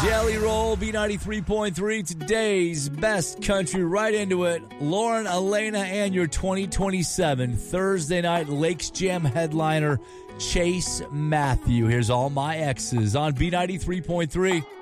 Jelly Roll, B93.3, today's best country, right into it. Lauren, Elena, and your 2027 Thursday night Lakes Jam headliner, Chase Matthew. Here's All My Exes on B93.3.